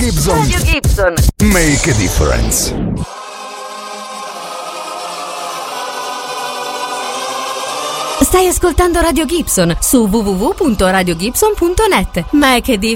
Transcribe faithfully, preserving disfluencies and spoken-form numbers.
Gibson. Radio Gibson. Make a difference. Stai ascoltando Radio Gibson su w w w punto radio gibson punto net. Make a difference.